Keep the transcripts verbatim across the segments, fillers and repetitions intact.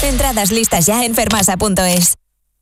Entradas listas ya en fermasa punto es.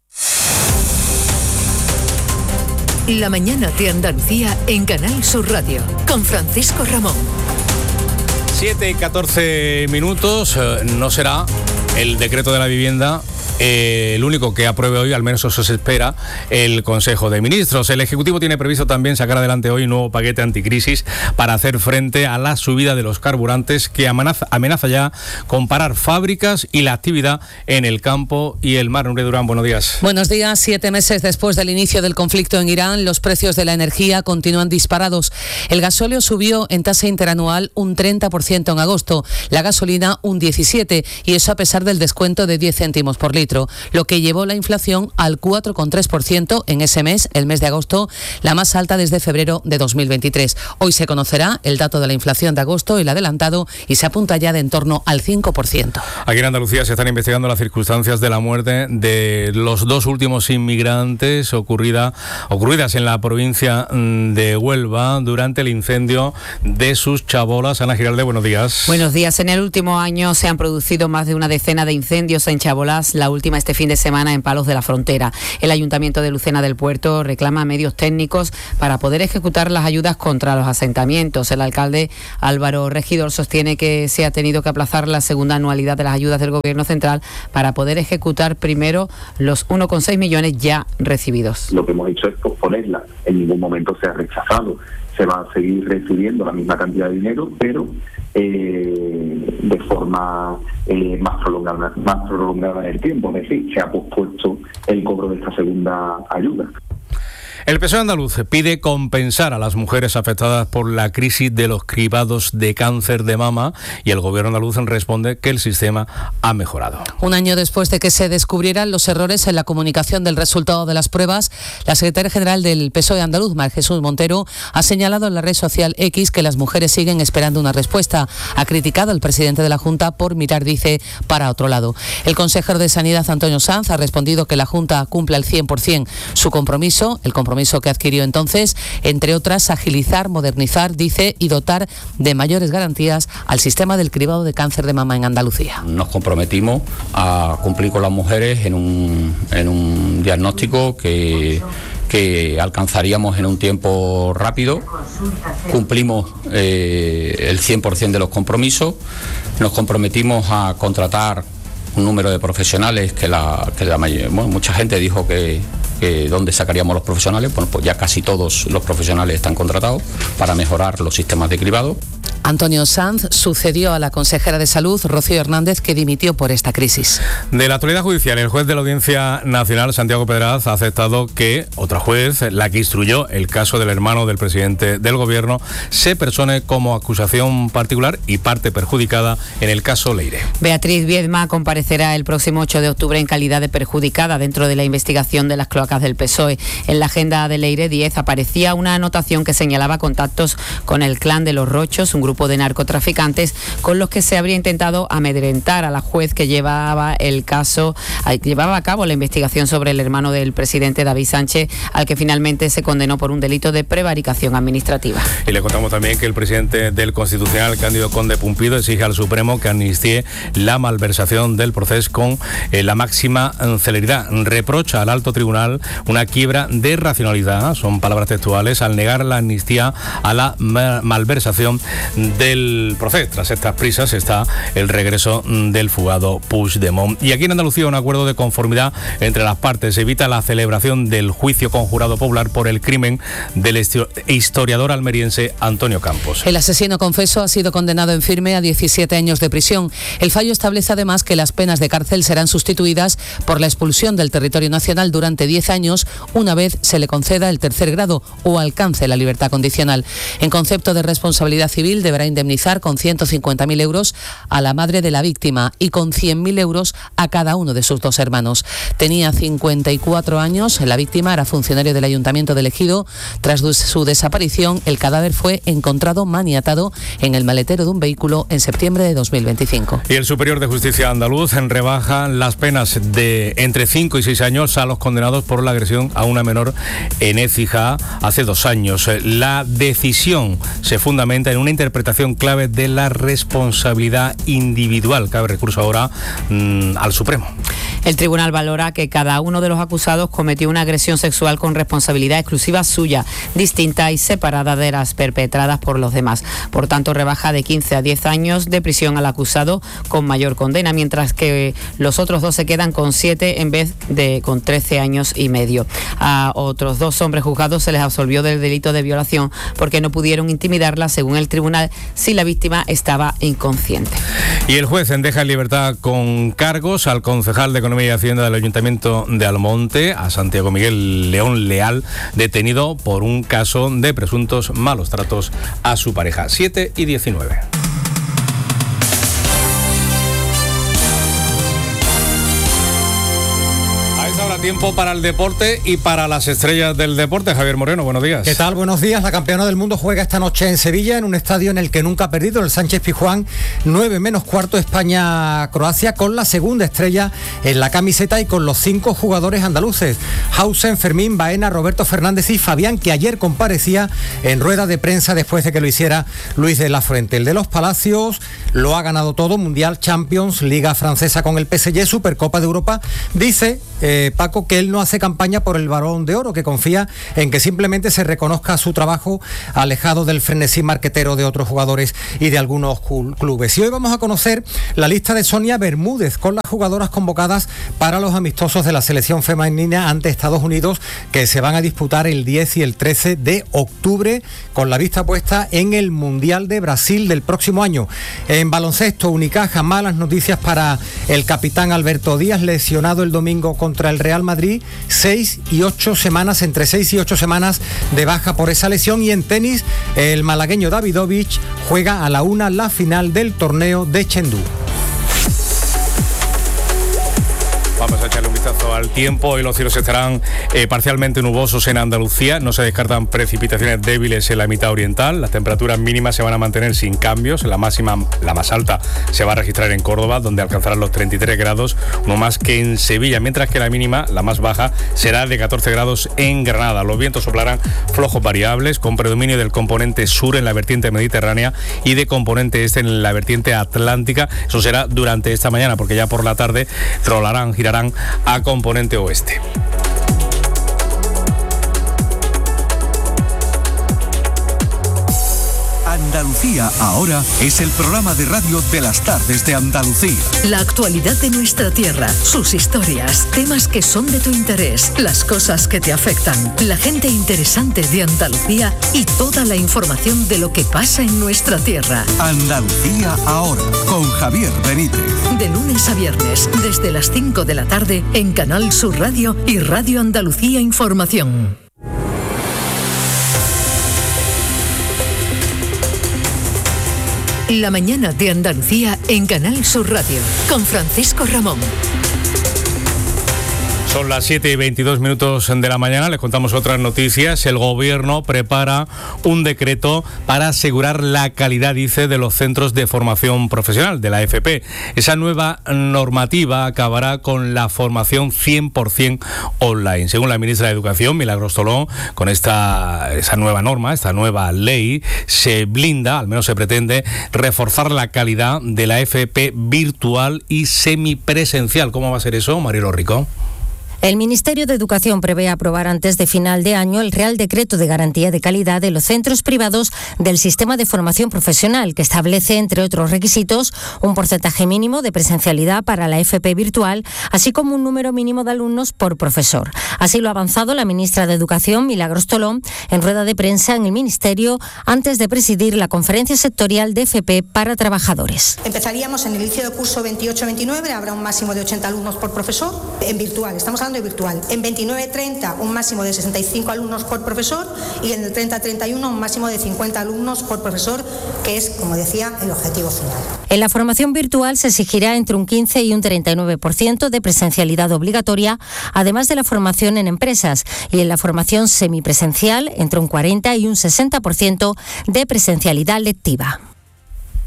La mañana de Andalucía en Canal Sur Radio, con Francisco Ramón. siete y catorce minutos, no será el decreto de la vivienda Eh, el único que apruebe hoy, al menos eso se espera, el Consejo de Ministros. El Ejecutivo tiene previsto también sacar adelante hoy un nuevo paquete anticrisis para hacer frente a la subida de los carburantes que amenaza, amenaza ya con parar fábricas y la actividad en el campo y el mar. Nuria Durán, buenos días. Buenos días. Siete meses después del inicio del conflicto en Irán, los precios de la energía continúan disparados. El gasóleo subió en tasa interanual un treinta por ciento en agosto, la gasolina un diecisiete por ciento, y eso a pesar del descuento de diez céntimos por litro, lo que llevó la inflación al cuatro coma tres por ciento en ese mes, el mes de agosto, la más alta desde febrero de dos mil veintitrés. Hoy se conocerá el dato de la inflación de agosto, el adelantado, y se apunta ya de en torno al cinco por ciento. Aquí en Andalucía se están investigando las circunstancias de la muerte de los dos últimos inmigrantes ocurrida, ocurridas en la provincia de Huelva durante el incendio de sus chabolas. Ana Giralde, buenos días. Buenos días. En el último año se han producido más de una decena de incendios en chabolas, la última este fin de semana en Palos de la Frontera. El Ayuntamiento de Lucena del Puerto reclama medios técnicos para poder ejecutar las ayudas contra los asentamientos. El alcalde Álvaro Regidor sostiene que se ha tenido que aplazar la segunda anualidad de las ayudas del Gobierno central para poder ejecutar primero los uno coma seis millones ya recibidos. Lo que hemos hecho es posponerla. En ningún momento se ha rechazado. Se va a seguir recibiendo la misma cantidad de dinero, pero eh, de forma eh, más prolongada, más prolongada en el tiempo. Es decir, se ha pospuesto el cobro de esta segunda ayuda. El P S O E andaluz pide compensar a las mujeres afectadas por la crisis de los cribados de cáncer de mama y el Gobierno andaluz responde que el sistema ha mejorado. Un año después de que se descubrieran los errores en la comunicación del resultado de las pruebas, la secretaria general del P S O E andaluz, María Jesús Montero, ha señalado en la red social X que las mujeres siguen esperando una respuesta. Ha criticado al presidente de la Junta por mirar, dice, para otro lado. El consejero de Sanidad, Antonio Sanz, ha respondido que la Junta cumple al cien por ciento su compromiso, el compromiso que adquirió entonces, entre otras, agilizar, modernizar, dice, y dotar de mayores garantías al sistema del cribado de cáncer de mama en Andalucía. Nos comprometimos a cumplir con las mujeres en un, en un diagnóstico que... que alcanzaríamos en un tiempo rápido. Cumplimos eh, el cien por ciento de los compromisos. Nos comprometimos a contratar un número de profesionales que la, que la mayor, bueno, mucha gente dijo que, que dónde sacaríamos los profesionales. Bueno, pues ya casi todos los profesionales están contratados para mejorar los sistemas de cribado. Antonio Sanz sucedió a la consejera de Salud, Rocío Hernández, que dimitió por esta crisis. De la actualidad judicial, el juez de la Audiencia Nacional, Santiago Pedraz, ha aceptado que otra juez, la que instruyó el caso del hermano del presidente del Gobierno, se persone como acusación particular y parte perjudicada en el caso Leire. Beatriz Viedma comparecerá el próximo ocho de octubre en calidad de perjudicada dentro de la investigación de las cloacas del P S O E. En la agenda de Leire diez aparecía una anotación que señalaba contactos con el clan de los Rochos, un grupo de narcotraficantes con los que se habría intentado amedrentar a la juez que llevaba el caso, llevaba a cabo la investigación sobre el hermano del presidente David Sánchez, al que finalmente se condenó por un delito de prevaricación administrativa. Y le contamos también que el presidente del Constitucional, Cándido Conde Pumpido, exige al Supremo que amnistíe la malversación del proceso con eh, la máxima celeridad. Reprocha al alto tribunal una quiebra de racionalidad, son palabras textuales, al negar la amnistía a la ma- malversación del proceso. Tras estas prisas está el regreso del fugado Puigdemont. Y aquí en Andalucía un acuerdo de conformidad entre las partes evita la celebración del juicio con jurado popular por el crimen del historiador almeriense Antonio Campos. El asesino confeso ha sido condenado en firme a diecisiete años de prisión. El fallo establece además que las penas de cárcel serán sustituidas por la expulsión del territorio nacional durante diez años una vez se le conceda el tercer grado o alcance la libertad condicional. En concepto de responsabilidad civil deberá indemnizar con ciento cincuenta mil euros a la madre de la víctima y con cien mil euros a cada uno de sus dos hermanos. Tenía cincuenta y cuatro años, la víctima era funcionario del Ayuntamiento de Ejido. Tras su desaparición, el cadáver fue encontrado maniatado en el maletero de un vehículo en septiembre de dos mil veinticinco. Y el Superior de Justicia andaluz rebaja las penas de entre cinco y seis años a los condenados por la agresión a una menor en Écija hace dos años. La decisión se fundamenta en una interpretación interpretación clave de la responsabilidad individual. Cabe recurso ahora mmm, al Supremo. El tribunal valora que cada uno de los acusados cometió una agresión sexual con responsabilidad exclusiva suya, distinta y separada de las perpetradas por los demás. Por tanto, rebaja de quince a diez años de prisión al acusado con mayor condena, mientras que los otros dos se quedan con siete en vez de con trece años y medio. A otros dos hombres juzgados se les absolvió del delito de violación porque no pudieron intimidarla, según el tribunal, si la víctima estaba inconsciente. Y el juez deja en libertad con cargos al concejal de Economía y Hacienda del Ayuntamiento de Almonte, a Santiago Miguel León Leal, detenido por un caso de presuntos malos tratos a su pareja. siete y diecinueve. Tiempo para el deporte y para las estrellas del deporte. Javier Moreno, buenos días. ¿Qué tal? Buenos días. La campeona del mundo juega esta noche en Sevilla, en un estadio en el que nunca ha perdido, el Sánchez Pizjuán. nueve menos cuarto, España-Croacia, con la segunda estrella en la camiseta y con los cinco jugadores andaluces: Hausen, Fermín, Baena, Roberto Fernández y Fabián, que ayer comparecía en rueda de prensa después de que lo hiciera Luis de la Fuente. El de los Palacios lo ha ganado todo: Mundial, Champions, Liga Francesa con el P S G, Supercopa de Europa. Dice eh, Paco que él no hace campaña por el Balón de Oro, que confía en que simplemente se reconozca su trabajo, alejado del frenesí marquetero de otros jugadores y de algunos clubes. Y hoy vamos a conocer la lista de Sonia Bermúdez con las jugadoras convocadas para los amistosos de la selección femenina ante Estados Unidos, que se van a disputar el diez y el trece de octubre, con la vista puesta en el Mundial de Brasil del próximo año. En baloncesto, Unicaja, malas noticias para el capitán Alberto Díaz, lesionado el domingo contra el Real Madrid, seis y ocho semanas, entre seis y ocho semanas de baja por esa lesión. Y en tenis, el malagueño Davidovich juega a la una la final del torneo de Chengdu. Vamos a echarle un vistazo al tiempo. Hoy los cielos estarán eh, parcialmente nubosos en Andalucía. No se descartan precipitaciones débiles en la mitad oriental. Las temperaturas mínimas se van a mantener sin cambios. La máxima, la más alta, se va a registrar en Córdoba, donde alcanzarán los treinta y tres grados, no más que en Sevilla, mientras que la mínima, la más baja, será de catorce grados en Granada. Los vientos soplarán flojos variables, con predominio del componente sur en la vertiente mediterránea y de componente este en la vertiente atlántica. Eso será durante esta mañana, porque ya por la tarde rolarán, girarán a componente oeste. Andalucía Ahora es el programa de radio de las tardes de Andalucía. La actualidad de nuestra tierra, sus historias, temas que son de tu interés, las cosas que te afectan, la gente interesante de Andalucía y toda la información de lo que pasa en nuestra tierra. Andalucía Ahora, con Javier Benítez. De lunes a viernes, desde las cinco de la tarde, en Canal Sur Radio y Radio Andalucía Información. La mañana de Andalucía en Canal Sur Radio, con Francisco Ramón. Son las siete y veintidós minutos de la mañana, les contamos otras noticias. El gobierno prepara un decreto para asegurar la calidad, dice, de los centros de formación profesional, de la F P. Esa nueva normativa acabará con la formación cien por ciento online. Según la ministra de Educación, Milagros Tolón, con esta esa nueva norma, esta nueva ley, se blinda, al menos se pretende, reforzar la calidad de la F P virtual y semipresencial. ¿Cómo va a ser eso, Marielo Rico? El Ministerio de Educación prevé aprobar antes de final de año el Real Decreto de Garantía de Calidad de los centros privados del sistema de formación profesional, que establece, entre otros requisitos, un porcentaje mínimo de presencialidad para la F P virtual, así como un número mínimo de alumnos por profesor. Así lo ha avanzado la ministra de Educación, Milagros Tolón, en rueda de prensa en el Ministerio, antes de presidir la conferencia sectorial de F P para trabajadores. Empezaríamos en el inicio del curso veintiocho veintinueve, habrá un máximo de ochenta alumnos por profesor, en virtual, estamos hablando de virtual. En veintinueve treinta un máximo de sesenta y cinco alumnos por profesor y en el treinta treinta y uno un máximo de cincuenta alumnos por profesor, que es, como decía, el objetivo final. En la formación virtual se exigirá entre un quince y un treinta y nueve por ciento de presencialidad obligatoria, además de la formación en empresas, y en la formación semipresencial entre un cuarenta y un sesenta por ciento de presencialidad lectiva.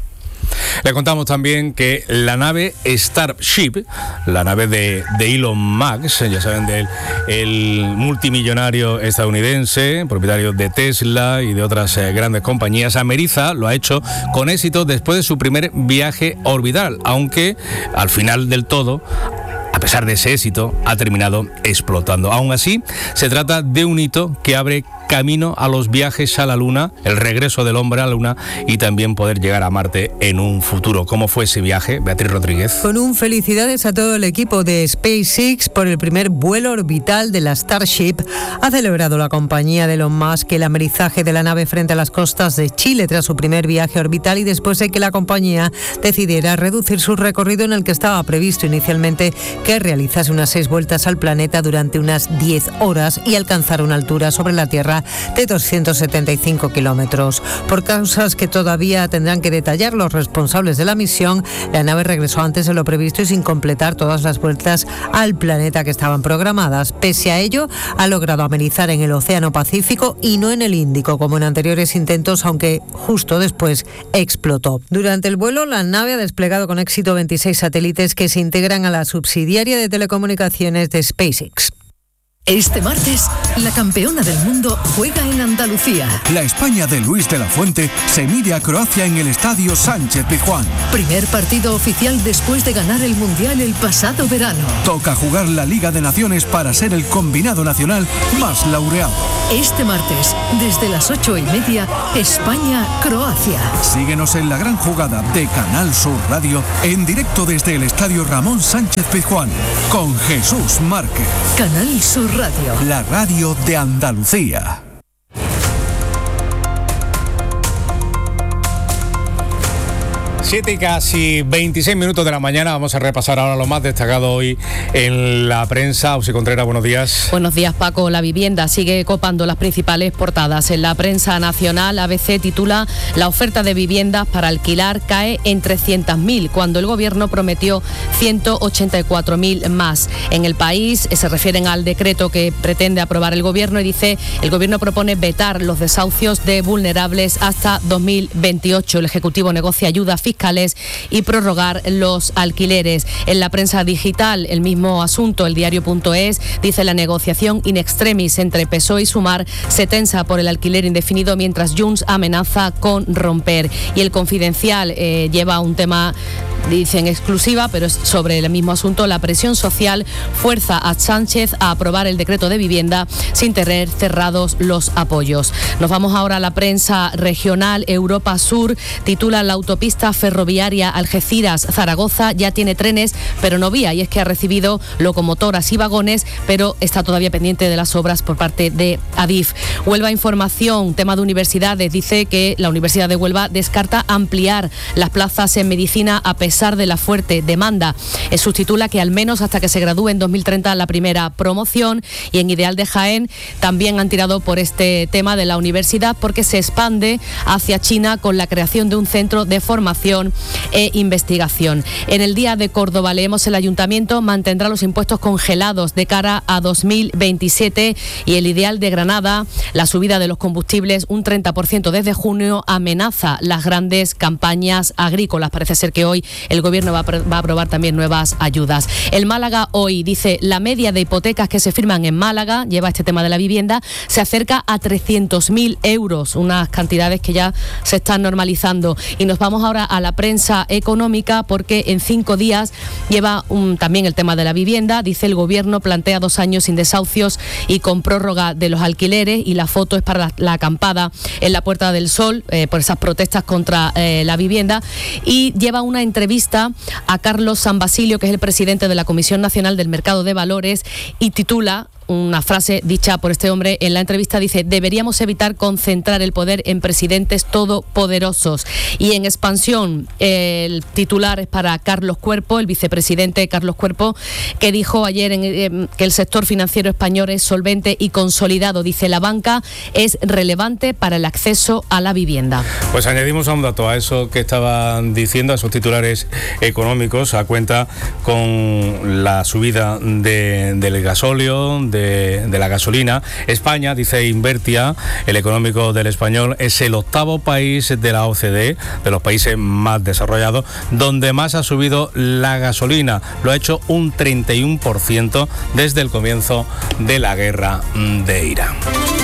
Le contamos también que la nave Starship, la nave de, de Elon Musk, ya saben, del el multimillonario estadounidense, propietario de Tesla y de otras eh, grandes compañías, ameriza, lo ha hecho con éxito después de su primer viaje orbital, aunque al final del todo, a pesar de ese éxito, ha terminado explotando. Aún así, se trata de un hito que abre camino a los viajes a la Luna, el regreso del hombre a la Luna y también poder llegar a Marte en un futuro. ¿Cómo fue ese viaje, Beatriz Rodríguez? Con un felicidades a todo el equipo de SpaceX por el primer vuelo orbital de la Starship. Ha celebrado la compañía de Elon Musk el amerizaje de la nave frente a las costas de Chile tras su primer viaje orbital y después de que la compañía decidiera reducir su recorrido, en el que estaba previsto inicialmente que realizase unas seis vueltas al planeta durante unas diez horas y alcanzar una altura sobre la Tierra de doscientos setenta y cinco kilómetros. Por causas que todavía tendrán que detallar los responsables de la misión, la nave regresó antes de lo previsto y sin completar todas las vueltas al planeta que estaban programadas. Pese a ello, ha logrado amenizar en el Océano Pacífico y no en el Índico, como en anteriores intentos, aunque justo después explotó. Durante el vuelo, la nave ha desplegado con éxito veintiséis satélites que se integran a la subsidiaria de telecomunicaciones de SpaceX. Este martes, la campeona del mundo juega en Andalucía. La España de Luis de la Fuente se mide a Croacia en el Estadio Sánchez Pizjuán. Primer partido oficial después de ganar el Mundial el pasado verano. Toca jugar la Liga de Naciones para ser el combinado nacional más laureado. Este martes, desde las ocho y media, España-Croacia. Síguenos en la gran jugada de Canal Sur Radio, en directo desde el Estadio Ramón Sánchez Pizjuán, con Jesús Márquez. Canal Sur Radio. La radio de Andalucía. siete y casi veintiséis minutos de la mañana. Vamos a repasar ahora lo más destacado hoy en la prensa. Ausi Contreras, buenos días. Buenos días, Paco. La vivienda sigue copando las principales portadas. En la prensa nacional, A B C titula: la oferta de viviendas para alquilar cae en trescientas mil, cuando el gobierno prometió ciento ochenta y cuatro mil más. En El País se refieren al decreto que pretende aprobar el gobierno y dice: el gobierno propone vetar los desahucios de vulnerables hasta dos mil veintiocho. El Ejecutivo negocia ayudas fiscales y prorrogar los alquileres. En la prensa digital, el mismo asunto. El diario.es dice: la negociación in extremis entre P S O E y Sumar se tensa por el alquiler indefinido, mientras Junts amenaza con romper. Y El Confidencial eh, lleva un tema, dicen exclusiva, pero es sobre el mismo asunto. La presión social fuerza a Sánchez a aprobar el decreto de vivienda sin tener cerrados los apoyos. Nos vamos ahora a la prensa regional. Europa Sur titula: la autopista ferroviaria Algeciras-Zaragoza ya tiene trenes, pero no vía, y es que ha recibido locomotoras y vagones, pero está todavía pendiente de las obras por parte de Adif. Huelva Información, tema de universidades, dice que la Universidad de Huelva descarta ampliar las plazas en medicina a pesar de la fuerte demanda. Subtitula que al menos hasta que se gradúe en dos mil treinta la primera promoción. Y en Ideal de Jaén también han tirado por este tema de la universidad, porque se expande hacia China con la creación de un centro de formación e investigación. En El Día de Córdoba leemos: el ayuntamiento mantendrá los impuestos congelados de cara a dos mil veintisiete. Y El Ideal de Granada: la subida de los combustibles un treinta por ciento desde junio amenaza las grandes campañas agrícolas. Parece ser que hoy el gobierno va a, va a aprobar también nuevas ayudas. El Málaga Hoy dice: la media de hipotecas que se firman en Málaga, lleva este tema de la vivienda, se acerca a trescientos mil euros, unas cantidades que ya se están normalizando. Y nos vamos ahora a la prensa económica, porque en cinco días lleva un, también el tema de la vivienda. Dice: el gobierno plantea dos años sin desahucios y con prórroga de los alquileres, y la foto es para la, la acampada en la Puerta del Sol eh, por esas protestas contra eh, la vivienda. Y lleva una entrevista a Carlos San Basilio, que es el presidente de la Comisión Nacional del Mercado de Valores, y titula una frase dicha por este hombre en la entrevista, dice: deberíamos evitar concentrar el poder en presidentes todopoderosos. Y en Expansión, el titular es para Carlos Cuerpo, el vicepresidente Carlos Cuerpo, que dijo ayer en, eh, que el sector financiero español es solvente y consolidado. Dice: la banca es relevante para el acceso a la vivienda. Pues añadimos a un dato a eso que estaban diciendo, a esos titulares económicos, a cuenta con la subida de, del gasóleo, de de, de la gasolina. España, dice Invertia, el económico del Español, es el octavo país de la O C D E, de los países más desarrollados, donde más ha subido la gasolina. Lo ha hecho un treinta y uno por ciento desde el comienzo de la guerra de Irán.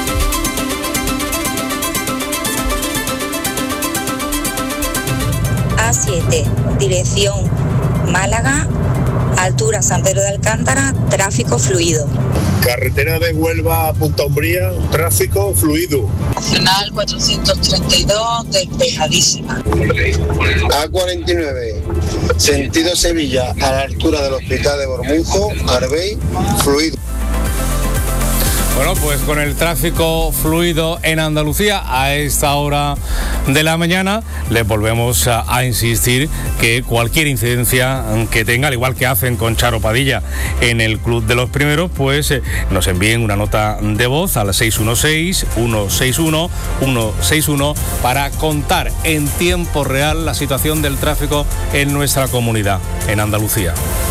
A siete, dirección Málaga, altura San Pedro de Alcántara, tráfico fluido. Carretera de Huelva a Punta Umbría, tráfico fluido. Nacional cuatrocientos treinta y dos, despejadísima. A cuarenta y nueve, sentido Sevilla, a la altura del Hospital de Bormujos, Arbey, fluido. Bueno, pues con el tráfico fluido en Andalucía a esta hora de la mañana, les volvemos a, a insistir que cualquier incidencia que tenga, al igual que hacen con Charo Padilla en el Club de los Primeros, pues eh, nos envíen una nota de voz al seis uno seis, uno seis uno, uno seis uno para contar en tiempo real la situación del tráfico en nuestra comunidad, en Andalucía.